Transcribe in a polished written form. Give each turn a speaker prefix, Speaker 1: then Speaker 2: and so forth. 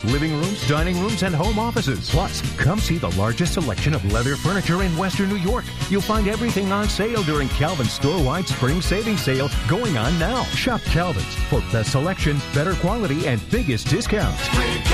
Speaker 1: living rooms, dining rooms, and home offices. Plus, come see the largest selection of leather furniture in Western New York. You'll find everything on sale during Calvin's store-wide spring savings sale going on now. Shop Calvin's for best selection, better quality, and biggest discounts.